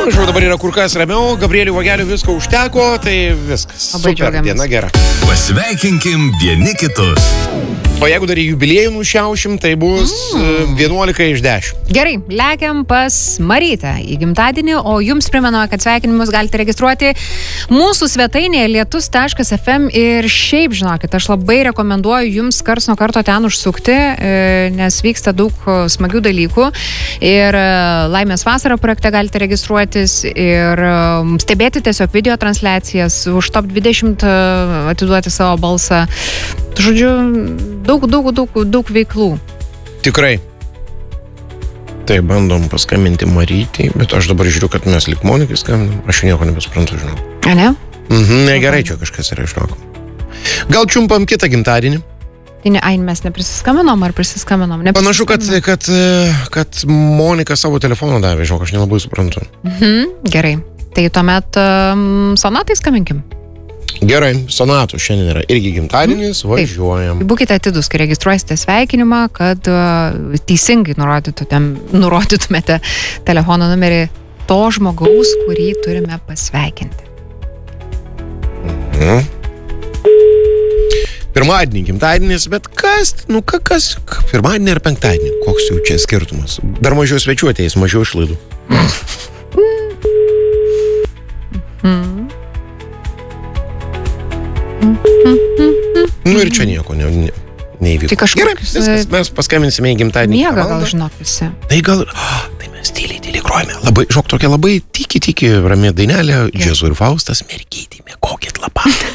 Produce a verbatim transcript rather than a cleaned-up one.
Žinau, dabar yra kur kas ramiau, Gabrieliui Vageliui visko užteko, tai viskas. Labai super, džiaugiamės. diena gera. Pasveikinkim vieni kitus. O jeigu dar į jubiliejų nušiaušim, tai bus mm. vienuolika iš dešimt. Gerai, lekiam pas Marytę į gimtadienį, o jums primenu, kad sveikinimus galite registruoti mūsų svetainėje lietus taškas ef em ir šiaip, žinokit, aš labai rekomenduoju jums kars nuo karto ten užsukti, nes vyksta daug smagių dalykų ir Laimės vasara projekte galite registruotis ir stebėti tiesiog video transliacijas, už top dvidešimt atiduoti savo balsą. Žodžiu, daug, daug, daug, daug veiklų. Tikrai. Tai bandom paskambinti Marytei, bet aš dabar žiūriu, kad mes lik Monikai skambinam, aš nieko nebesprantu, žinau. A, ne? Mhm, negerai, čia kažkas yra, žinok. Gal čiumpam kitą gimtadienį? Tai ne, ai, mes neprisiskaminom ar prisiskambinom? Panašu, kad, kad, kad Monika savo telefoną davė, žinok, aš nelabai suprantu. Mhm, gerai. Tai tuomet um, sonatai skambinkim. Gerai, sonatų šiandien yra irgi gimtadienis, važiuojam. Taip. Būkite atidus, kai registruosite sveikinimą, kad uh, teisingai nurodytumėte telefono numerį to žmogaus, kurį turime pasveikinti. Mhm. Pirmadienį gimtadienis, bet kas, nu kas, pirmadienį ar penktadienį, koks jau čia skirtumas? Dar mažiau svečių ateis, mažiau išlaidų. Mhm. Nu ir čia nieko ne, ne, neįvyko. Tai kažkur... Gerai, viskas, mes paskambinsime į gimtadienį. Miega gal, žinok, visi. Tai gal... Oh, tai mes tyliai, tyliai grojame. Labai, žinok, tokia labai tiki, tiki, rami dainelė. Džezu ir Faustas, mergytį, mėgokit lapą.